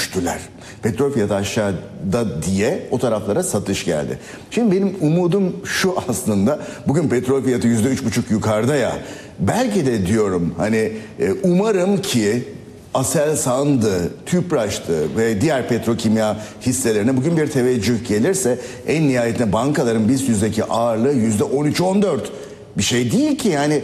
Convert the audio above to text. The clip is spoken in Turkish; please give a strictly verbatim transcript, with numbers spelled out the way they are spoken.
düştüler. Petrol fiyatı aşağıda diye o taraflara satış geldi. Şimdi benim umudum şu aslında, bugün petrol fiyatı yüzde üç buçuk yukarıda ya, belki de diyorum hani umarım ki Aselsan'dı, Tüpraş'tı ve diğer petrokimya hisselerine bugün bir teveccüh gelirse en nihayetinde bankaların BIST yüzdeki ağırlığı yüzde on üç on dört. Bir şey değil ki yani.